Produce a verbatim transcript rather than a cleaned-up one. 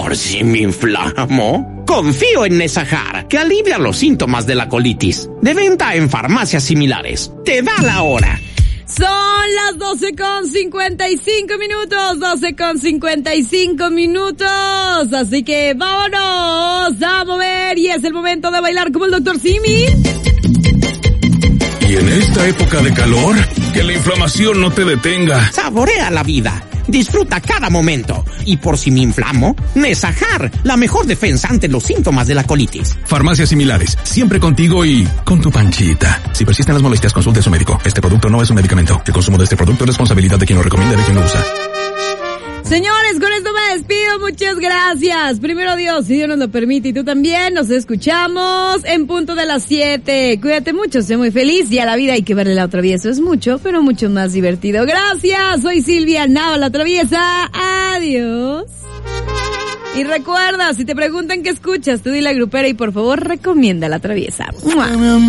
por si me inflamo, confío en Nesajar, que alivia los síntomas de la colitis. De venta en farmacias similares. Te da la hora. Son las doce con cincuenta y cinco minutos, doce con cincuenta y cinco minutos, así que vámonos a mover y es el momento de bailar como el doctor Simi. Y en esta época de calor, que la inflamación no te detenga. Saborea la vida, disfruta cada momento. Y por si me inflamo, Nesajar, la mejor defensa ante los síntomas de la colitis. Farmacias similares, siempre contigo y con tu panchita. Si persisten las molestias, consulte a su médico. Este producto no es un medicamento. El consumo de este producto es responsabilidad de quien lo recomienda y de quien lo usa. Señores, con esto me despido, muchas gracias. Primero Dios, si Dios nos lo permite y tú también, nos escuchamos en punto de las siete. Cuídate mucho, sé muy feliz y a la vida hay que verle la otra vida. Eso es mucho, pero mucho más divertido. Gracias, soy Silvia Nava, la traviesa. Adiós. Y recuerda, si te preguntan qué escuchas, tú di la grupera y por favor recomienda la traviesa. ¡Mua!